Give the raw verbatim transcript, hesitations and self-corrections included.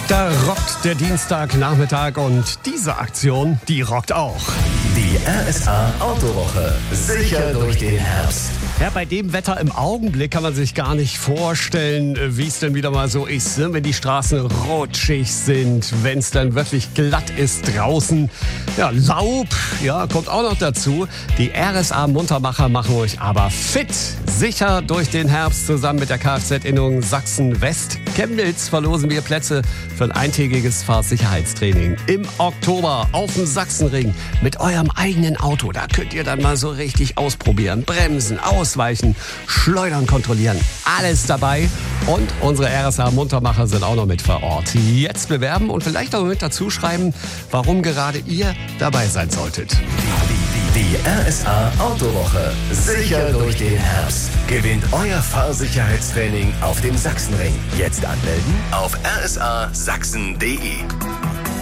Da rockt der Dienstagnachmittag und diese Aktion, die rockt auch. Die R S A Autowoche. Sicher durch den Herbst. Ja, bei dem Wetter im Augenblick kann man sich gar nicht vorstellen, wie es denn wieder mal so ist, ne? Wenn die Straßen rutschig sind, wenn es dann wirklich glatt ist draußen. Ja, Laub, ja, kommt auch noch dazu. Die R S A Muntermacher machen euch aber fit. Sicher durch den Herbst zusammen mit der Kfz-Innung Sachsen-West. Chemnitz verlosen wir Plätze für ein eintägiges Fahrsicherheitstraining im Oktober auf dem Sachsenring mit eurem eigenen Auto. Da könnt ihr dann mal so richtig ausprobieren, bremsen, ausweichen, schleudern, kontrollieren. Alles dabei. Und unsere R S A Muntermacher sind auch noch mit vor Ort. Jetzt bewerben und vielleicht auch mit dazu schreiben, warum gerade ihr dabei sein solltet. Die R S A Autowoche. Sicher durch den Herbst. Gewinnt euer Fahrsicherheitstraining auf dem Sachsenring. Jetzt anmelden auf r s a sachsen punkt d e.